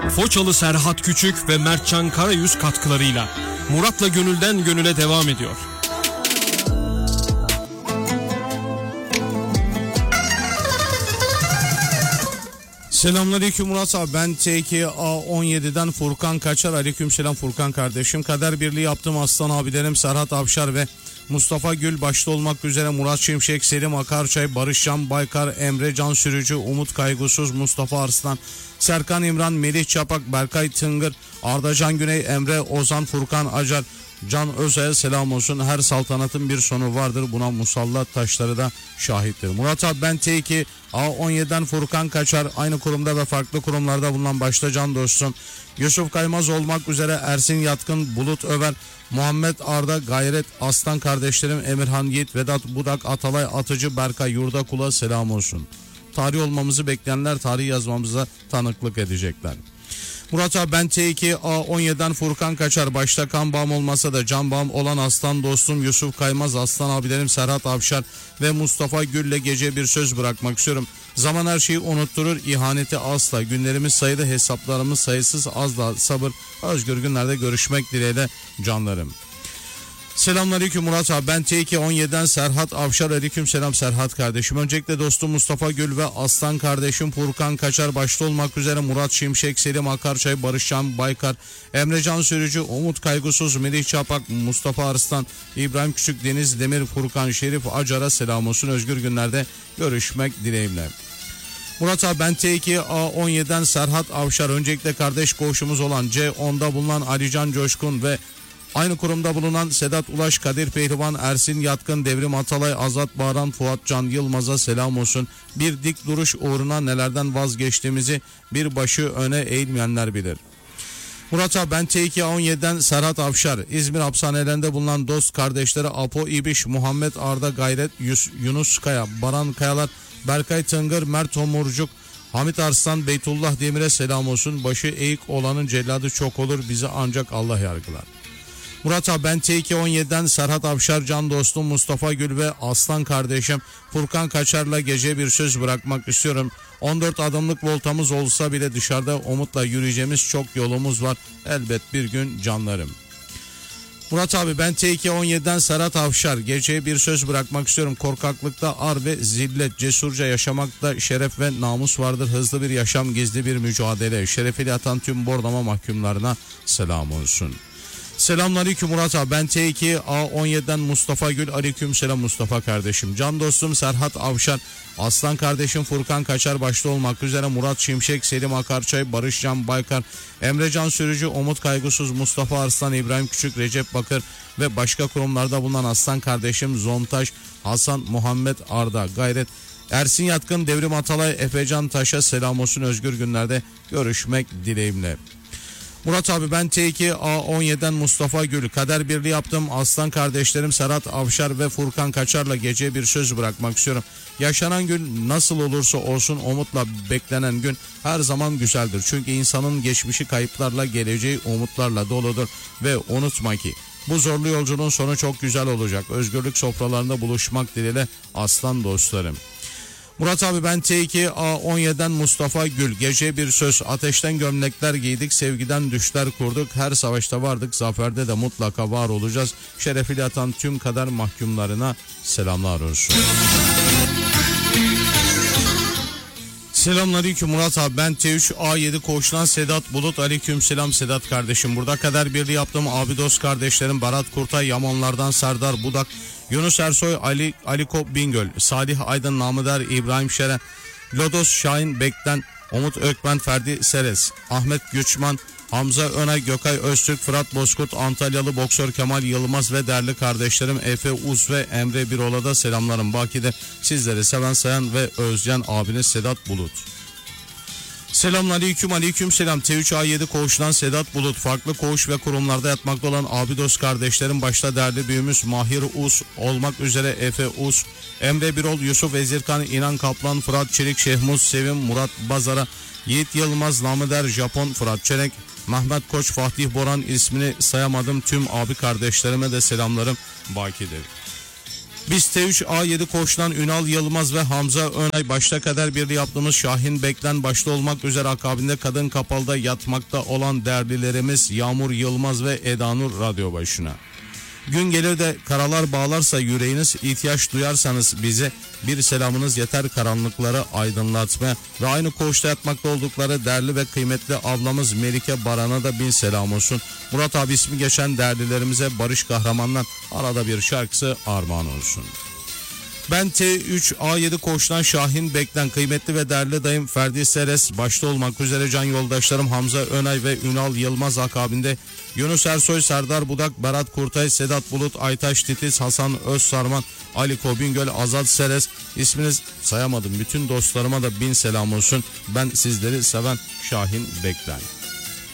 Foçalı Serhat Küçük ve Mertcan Karayüz katkılarıyla Murat'la Gönülden Gönüle devam ediyor. Selamünaleyküm Murat abi, ben TKA17'den Furkan Kaçar. Aleykümselam Furkan kardeşim. Kader birliği yaptığım aslan abilerim Serhat Avşar ve Mustafa Gül başta olmak üzere Murat Şimşek, Selim Akarçay, Barış Can Baykar, Emre Can Sürücü, Umut Kaygusuz, Mustafa Arslan, Serkan İmran, Melih Çapak, Berkay Tıngır, Arda Can Güney, Emre Ozan, Furkan Acar, Can Özay'a selam olsun. Her saltanatın bir sonu vardır. Buna musallat taşları da şahittir. Murat abi, ben A17'den Furkan Kaçar. Aynı kurumda ve farklı kurumlarda bulunan başta can dostum Yusuf Kaymaz olmak üzere Ersin Yatkın, Bulut Över, Muhammed Arda, Gayret Aslan kardeşlerim Emirhan Yiğit, Vedat Budak, Atalay Atıcı, Berkay Yurdakula selam olsun. Tarih olmamızı bekleyenler tarih yazmamıza tanıklık edecekler. Murat abi, ben A17'den Furkan Kaçar. Başta kan bağım olmasa da can bağım olan aslan dostum Yusuf Kaymaz, aslan abilerim Serhat Avşar ve Mustafa Gül'le gece bir söz bırakmak istiyorum. Zaman her şeyi unutturur, ihaneti asla. Günlerimiz sayılı, hesaplarımız sayısız, az da sabır. Özgür günlerde görüşmek dileğiyle canlarım. Selamünaleyküm Murat abi, ben TK17'den Serhat Avşar. Aleykümselam Serhat kardeşim. Öncelikle dostum Mustafa Gül ve aslan kardeşim Furkan Kaçar başta olmak üzere Murat Şimşek, Selim Akarçay, Barış Can Baykar, Emre Can Sürücü, Umut Kaygusuz, Melih Çapak, Mustafa Arslan, İbrahim Küçük, Deniz Demir, Furkan Şerif Acar'a selam olsun. Özgür günlerde görüşmek dileğimle. Murat abi, ben TK17'den Serhat Avşar. Öncelikle kardeş koğuşumuz olan C10'da bulunan Alican Coşkun ve aynı kurumda bulunan Sedat Ulaş, Kadir Pehlivan, Ersin Yatkın, Devrim Atalay, Azat Bağıran, Fuat Can Yılmaz'a selam olsun. Bir dik duruş uğruna nelerden vazgeçtiğimizi bir başı öne eğilmeyenler bilir. Murat abi, ben TK17'den Serhat Avşar. İzmir hapishanelerinde bulunan dost kardeşleri Apo İbiş, Muhammed Arda, Gayret, Yunus Kaya, Baran Kayalar, Berkay Tıngır, Mert Homurcuk, Hamit Arslan, Beytullah Demir'e selam olsun. Başı eğik olanın celladı çok olur, bizi ancak Allah yargılar. Murat abi, ben TK17'den Serhat Avşar, can dostum Mustafa Gül ve aslan kardeşim Furkan Kaçar'la gece bir söz bırakmak istiyorum. 14 adımlık voltamız olsa bile dışarıda umutla yürüyeceğimiz çok yolumuz var. Elbet bir gün canlarım. Murat abi, ben TK17'den Serhat Avşar. Geceye bir söz bırakmak istiyorum. Korkaklıkta ar ve zillet, cesurca yaşamakta şeref ve namus vardır. Hızlı bir yaşam, gizli bir mücadele. Şerefiyle yatan tüm bordama mahkumlarına selam olsun. Selamünaleyküm Murat abi, ben A17'den Mustafa Gül. Aleykümselam Mustafa kardeşim. Can dostum Serhat Avşar, aslan kardeşim Furkan Kaçar başta olmak üzere Murat Şimşek, Selim Akarçay, Barış Can Baykar, Emre Can Sürücü, Umut Kaygusuz, Mustafa Arslan, İbrahim Küçük, Recep Bakır ve başka kurumlarda bulunan aslan kardeşim Zontaş, Hasan, Muhammed Arda, Gayret, Ersin Yatkın, Devrim Atalay, Efecan Taş'a selam olsun. Özgür günlerde görüşmek dileğimle. Murat abi, ben TK17'den Mustafa Gül. Kader birliği yaptım aslan kardeşlerim Serhat Avşar ve Furkan Kaçar'la gece bir söz bırakmak istiyorum. Yaşanan gün nasıl olursa olsun umutla beklenen gün her zaman güzeldir. Çünkü insanın geçmişi kayıplarla, geleceği umutlarla doludur ve unutma ki bu zorlu yolculuğun sonu çok güzel olacak. Özgürlük sofralarında buluşmak dileğiyle aslan dostlarım. Murat abi, ben TK17'den Mustafa Gül. Gece bir söz, ateşten gömlekler giydik, sevgiden düşler kurduk. Her savaşta vardık, zaferde de mutlaka var olacağız. Şerefiyle yatan tüm kader mahkumlarına selamlar olsun. Selamünaleyküm Murat abi, ben T3A7 koğuşundan Sedat Bulut. Aleykümselam Sedat kardeşim. Burada kader birliği yaptım abi dost kardeşlerim Berat Kurtay, Yamanlardan Serdar Budak, Yunus Ersoy, Aliko Bingöl, Salih Aydın, Namıder, İbrahim Şeren, Lodos Şahin Bek'ten, Umut Ökmen, Ferdi Seres, Ahmet Güçman, Hamza Önay, Gökay Öztürk, Fırat Bozkurt, Antalyalı boksör Kemal Yılmaz ve değerli kardeşlerim Efe Uz ve Emre Birola'da selamlarım. Baki'de sizleri seven sayan ve özleyen abiniz Sedat Bulut. Selamünaleyküm, aleykümselam. T3A7 koğuşundan Sedat Bulut. Farklı koğuş ve kurumlarda yatmakta olan abi dost kardeşlerim başta değerli büyüğümüz Mahir Uz olmak üzere Efe Uz, Emre Birol, Yusuf Ezirkan, İnan Kaplan, Fırat Çelik, Şehmuz Sevim, Murat Bazara, Yiğit Yılmaz, Namıder Japon, Fırat Çelik, Mehmet Koç, Fatih Boran, ismini sayamadım tüm abi kardeşlerime de selamlarım bakidir. Biz T3 A7 Koç'tan Ünal Yılmaz ve Hamza Önay başta Kader Birliği yaptığımız Şahin Beklen başta olmak üzere akabinde Kadın Kapalı'da yatmakta olan değerlilerimiz Yağmur Yılmaz ve Edanur radyo başına. Gün gelir de karalar bağlarsa yüreğiniz, ihtiyaç duyarsanız bize bir selamınız yeter karanlıkları aydınlatmaya ve aynı koğuşta yatmakta oldukları değerli ve kıymetli ablamız Melike Baran'a da bin selam olsun. Murat abi ismi geçen değerlilerimize Barış Kahraman'dan arada bir şarkısı armağan olsun. Ben T3 A7 Koç'tan Şahin Beklen, kıymetli ve değerli dayım Ferdi Seres başta olmak üzere can yoldaşlarım Hamza Önay ve Ünal Yılmaz akabinde Yunus Ersoy, Serdar Budak, Berat Kurtay, Sedat Bulut, Aytaş Titiz, Hasan Özsarman, Ali Kobingöl, Azat Seres, isminiz sayamadım bütün dostlarıma da bin selam olsun. Ben sizleri seven Şahin Beklen.